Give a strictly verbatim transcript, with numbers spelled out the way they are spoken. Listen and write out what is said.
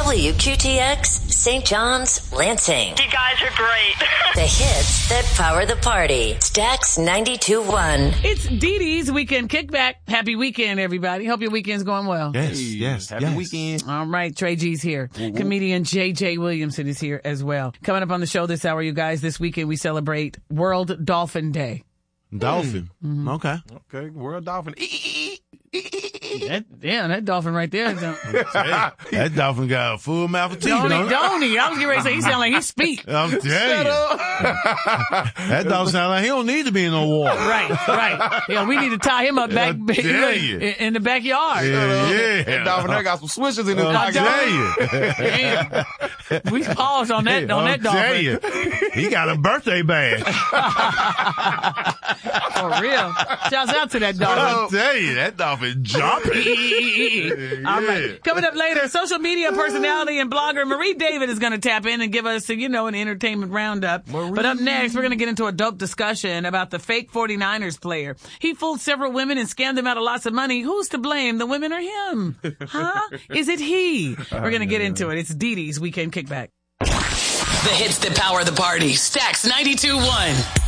W Q T X, Saint John's, Lansing. You guys are great. The hits that power the party. Stax ninety-two point one. It's Dee Dee's Weekend Kickback. Happy weekend, everybody. Hope your weekend's going well. Yes, yes, Happy yes. weekend. All right, Trey G's here. Mm-hmm. Comedian J J Williamson is here as well. Coming up on the show this hour, you guys, this weekend we celebrate World Dolphin Day. Dolphin. Mm-hmm. Okay. Okay, World Dolphin. That, yeah, that dolphin right there. Don't, Hey, that dolphin got a full mouth of teeth. don't Don't he? it? Don't he? I was getting ready to say he sound like he speak. I'm telling you. That dolphin sound like he don't need to be in no water. Right, right. Yeah, we need to tie him up back I'm telling you. in, in the backyard. Yeah, yeah. That dolphin there got some swishers in his I'm pocket. telling you. Damn. We paused on that on that I'm telling dolphin. you. He got a birthday badge. For real. Shouts out to that dolphin. I'm telling you, that dolphin jumping. All right. Coming up later, social media personality and blogger Marie David is going to tap in and give us, you know, an entertainment roundup. Marie. But up next, we're going to get into a dope discussion about the fake forty-niners player. He fooled several women and scammed them out of lots of money. Who's to blame, the women or him? Huh? Is it he? We're going to get into it. It's Dee Dee's Weekend Kickback. The hits that power the party. Stax ninety-two point one.